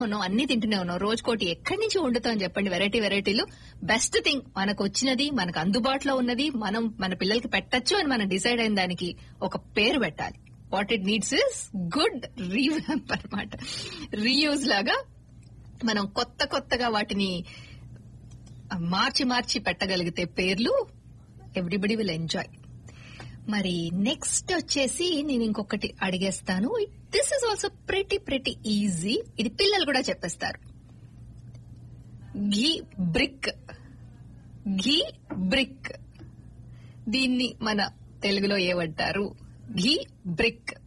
ఉన్నాం, అన్ని తింటూనే ఉన్నాం, రోజుకోటి ఎక్కడి నుంచి వండుతాం చెప్పండి? వెరైటీ వెరైటీలు. బెస్ట్ థింగ్ మనకు వచ్చినది, మనకు అందుబాటులో ఉన్నది, మనం మన పిల్లలకి పెట్టచ్చు అని మనం డిసైడ్ అయిన దానికి ఒక పేరు పెట్టాలి. What it needs is good revamp అన్నమాట. రీయూజ్ లాగా మనం కొత్త కొత్తగా వాటిని మార్చి మార్చి పెట్టగలిగితే పేర్లు, ఎవ్రీబడి విల్ ఎంజాయ్. మరి నెక్స్ట్ వచ్చేసి నేను ఇంకొకటి అడిగేస్తాను. This is also pretty easy. ఇది పిల్లలు కూడా చెప్పేస్తారు. ఘీ బ్రిక్. ఘీ బ్రిక్, దీన్ని మన తెలుగులో ఏమంటారు? ఘీ బ్రిక్.